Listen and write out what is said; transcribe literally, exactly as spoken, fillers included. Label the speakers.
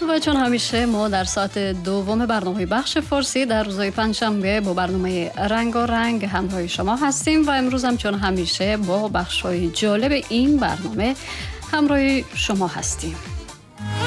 Speaker 1: و چون همیشه ما در ساعت دوم برنامه بخش فارسی در روزهای پنجشنبه با برنامه رنگ و رنگ همراه شما هستیم و امروز هم چون همیشه با بخش‌های جالب این برنامه همراه شما هستیم.